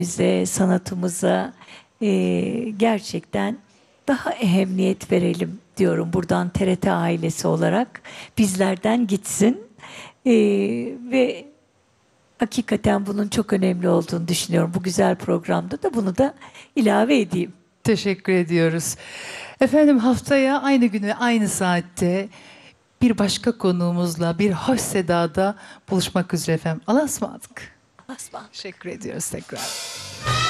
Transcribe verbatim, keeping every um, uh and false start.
bize, sanatımıza e, gerçekten daha ehemmiyet verelim diyorum buradan T R T ailesi olarak. Bizlerden gitsin. E, ve hakikaten bunun çok önemli olduğunu düşünüyorum. Bu güzel programda da bunu da ilave edeyim. Teşekkür ediyoruz. Efendim haftaya aynı günü aynı saatte bir başka konuğumuzla bir hoş sedada buluşmak üzere efendim. Allah'a ısmarladık. Asma. Teşekkür ediyoruz tekrar.